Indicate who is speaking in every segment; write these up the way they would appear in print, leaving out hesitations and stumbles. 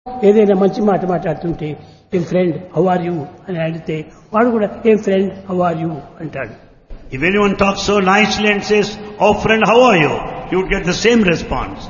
Speaker 1: ఏదైనా మంచి మాట మాట్లాడుతుంటే ఏం ఫ్రెండ్ హౌ ఆర్ యూ అని అడిగితే వాడు కూడా ఏం ఫ్రెండ్ హౌ ఆర్ యూ అంటాడు.
Speaker 2: If anyone talks so nicely and says, "Oh friend, how are you?" you would get the same response.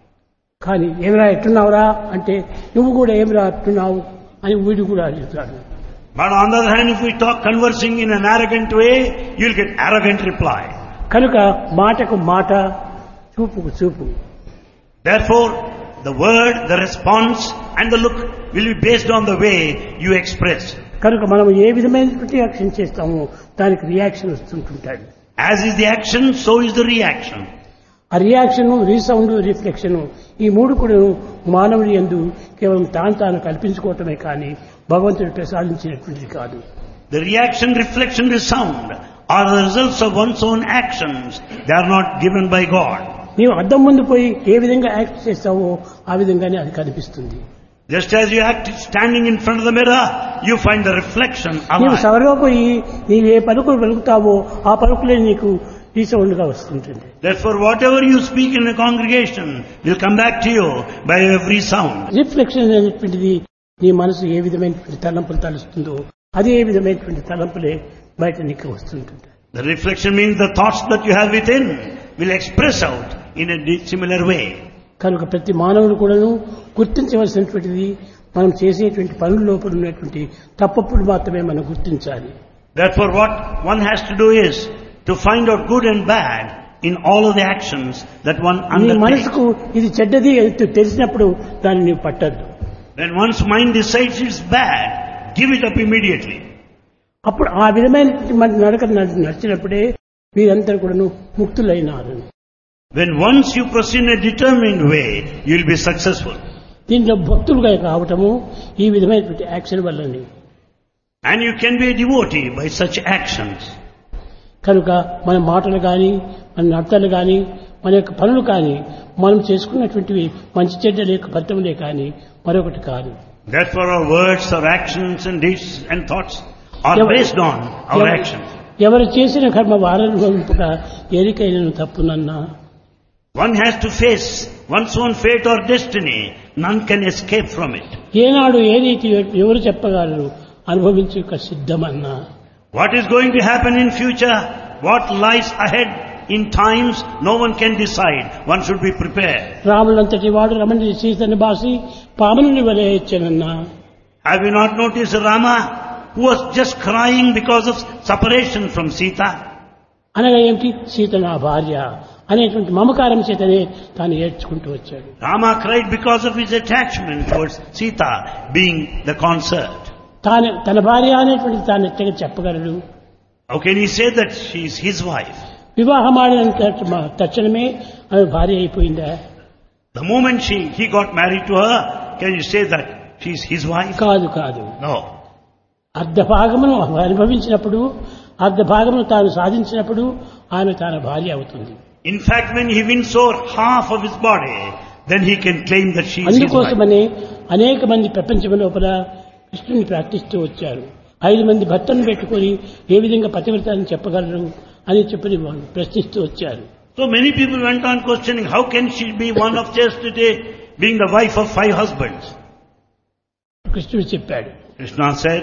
Speaker 1: కానీ ఏమిరా ఎట్టున్నావురా అంటే నువ్వు కూడా ఏమిరా ఎట్టున్నావు అని వీడు కూడా అడుగుతాడు.
Speaker 2: But on the other hand, if we talk conversing in an arrogant way, you'll get arrogant reply.
Speaker 1: కనుక మాటకు మాట, చూపుకు చూపు.
Speaker 2: Therefore, the word, the response and the look will be based on the way you express.
Speaker 1: కనుక మనం ఏ విధమైనటువంటి action చేస్తామో దానికి reaction వస్తుంటుంటాడు.
Speaker 2: As is the action, so is the reaction.
Speaker 1: ఆ రియాక్షన్, రీసౌండ్, రిఫ్లెక్షన్ ఈ మూడు కూడా మానవుడి యందు కేవలం తాను కల్పించుకోవటమే కానీ భగవంతుడు ప్రసాదించినటువంటిది కాదు.
Speaker 2: The reaction, reflection, resound are the results of one's own actions. They are not given by God.
Speaker 1: నీవు అద్దం ముందు పోయి ఏ విధంగా యాక్ట్ చేస్తావో ఆ విధంగానే అది కనిపిస్తుంది.
Speaker 2: Just as you act standing in front of the mirror, you find the reflection
Speaker 1: నీవు
Speaker 2: alive.
Speaker 1: సభలో పోయి నీవు ఏ పలుకులు పలుకుతావో ఆ పలుకులే నీకు రీసౌండ్గా వస్తుంటుంది.
Speaker 2: Therefore, whatever you speak in a congregation will come back to you by every sound.
Speaker 1: Reflection అనేటువంటిది నీ మనసు ఏ విధమైనటువంటి తలంపులు తలుస్తుందో అదే విధమైనటువంటి తలంపులే బయట నీకు వస్తుంటుంది.
Speaker 2: The reflection means the thoughts that you have within will express out in a similar way.
Speaker 1: కనుక ప్రతి మానవుడు కూడాను గుర్తించవలసినటువంటిది మనం చేసేటువంటి పనుల లోపల ఉన్నటువంటి తప్పప్పుడు మాత్రమే మనం గుర్తించాలి.
Speaker 2: Therefore, what one has to do is to find out good and bad in all of the actions that one
Speaker 1: నీ
Speaker 2: undertakes.
Speaker 1: మనసుకు ఇది చెడ్డది అని తెలిసినప్పుడు దాన్ని నీవు పట్టద్దు.
Speaker 2: When one's mind decides it's bad, give it up immediately.
Speaker 1: అప్పుడు ఆ విధమైన నడక నడిచినప్పుడే మీరందరూ కూడాను ముక్తులైనారు.
Speaker 2: When once you proceed in a determined way, you'll be successful.
Speaker 1: దీంట్లో భక్తులుగా కావటము ఈ విధమైనటువంటి యాక్షన్ వల్లనే.
Speaker 2: And you can be a devotee by such actions.
Speaker 1: కనుక మన మాటలు కానీ మన నడతలు కానీ మన యొక్క పనులు కానీ మనం చేసుకున్నటువంటివి మంచి చెడ్డల యొక్క ఫలితములే కానీ మరొకటి కాదు.
Speaker 2: Therefore, our words, our actions and deeds and thoughts are based on our actions.
Speaker 1: ఎవరు చేసిన కర్మ వారనుభవింపక ఏరికైనను తప్పునన్నా.
Speaker 2: One has to face one's own fate or destiny. None can escape from it.
Speaker 1: ఏనాడు ఏ రీతి ఎవరు చెప్పగలరు అనుభవించుక సిద్ధమన్నా.
Speaker 2: What is going to happen in future, what lies ahead in times, no one can decide. One should be prepared.
Speaker 1: రాములంతటి వాడు రమణి సీతని బాసి పాముని వలె ఇచ్చనన్నా.
Speaker 2: Have you not noticed Rama, who was just crying because of separation from Sita?
Speaker 1: అనగా ఏమిటి? సీత నా భార్య అనేటువంటి మమకారం చేతనే తాను ఏడ్చుకుంటూ వచ్చాడు.
Speaker 2: Rama cried because of his attachment towards Sita being the consort.
Speaker 1: తన భార్య అనేటువంటి తాను ఎట్టగా చెప్పగలడు?
Speaker 2: How can he say that she is his wife?
Speaker 1: వివాహం ఆడిన తక్షణమే ఆమె భార్య అయిపోయిందా?
Speaker 2: The moment he got married to her, can you say that she is his wife?
Speaker 1: కాదు.
Speaker 2: No.
Speaker 1: అర్ధ భాగమును అనుభవించినప్పుడు, అర్ధ భాగమును తాను సాధించినప్పుడు ఆమె తన భార్య అవుతుంది.
Speaker 2: In fact, when he wins over half of his body, then he can claim that she is his wife.
Speaker 1: అందుకోసమనే అనేక మంది ప్రపంచం లోపల కృష్ణుని ప్రార్థిస్తూ వచ్చారు. 5 మంది భర్తను పెట్టుకొని ఏ విధంగా పతివ్రతని చెప్పగలరు అని చెప్పి ప్రశ్నిస్తూ వచ్చారు.
Speaker 2: So many people went on questioning, how can she be one of chastity, being the wife of 5 husbands?
Speaker 1: కృష్ణుడు చెప్పాడు,
Speaker 2: Krishna said,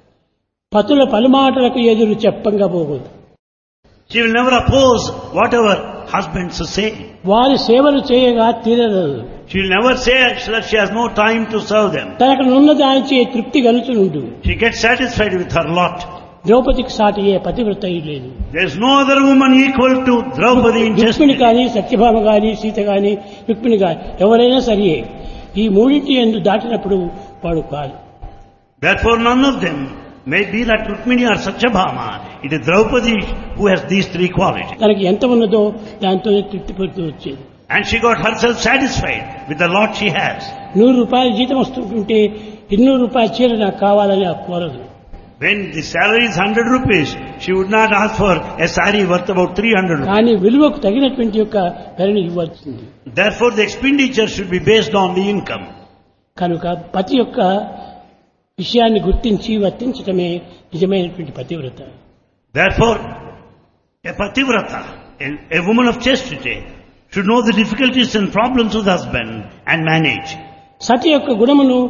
Speaker 1: పతుల పలుమాటలకు ఎదురు చెప్పంగా పోకూడదు.
Speaker 2: she will never oppose whatever husbands say.
Speaker 1: వారి సేవలు చేయగా తీరదు.
Speaker 2: She will never say that she has no time to serve them.
Speaker 1: తనకు నున్న దానిచే తృప్తి కలుగుతుండు.
Speaker 2: She gets satisfied with her lot.
Speaker 1: ద్రౌపదికి సాటి ఏ పతివ్రత లేదు.
Speaker 2: There is no other woman equal to Draupadi in
Speaker 1: Rukmini
Speaker 2: chastity.
Speaker 1: కానీ, సత్యభామ కానీ, సీత కానీ, రుక్మిణి కానీ ఎవరైనా సరియే ఈ మూడింటి ఎందు దాటినప్పుడు వాడు కాదు.
Speaker 2: Therefore, none of them may be that Rukmini or Satyabhama. It is Draupadi who has these 3 qualities.
Speaker 1: తనకి ఎంత ఉన్నదో దాంతోనే తృప్తి పడుతూ వచ్చేది.
Speaker 2: And she got herself satisfied with the lot she has.
Speaker 1: 100 రూపాయలు జీతం వస్తుంటే 200 రూపాయల చీర నాకు కావాలని ఆ కోరదు.
Speaker 2: When the salary is 100 rupees, she would not ask for a saree worth about 300 rupees.
Speaker 1: కానీ విలువకు తగినటువంటి యొక్క ధరని ఇవ్వాల్సింది.
Speaker 2: Therefore, the expenditure should be based on the income.
Speaker 1: కనుక పతి యొక్క విషయాన్ని గుర్తించి వర్తించటమే నిజమైనటువంటి పతివ్రత.
Speaker 2: Therefore, a pativrata, a woman of chastity, should know the difficulties and problems of the husband and manage.
Speaker 1: సతి యొక్క గుణమును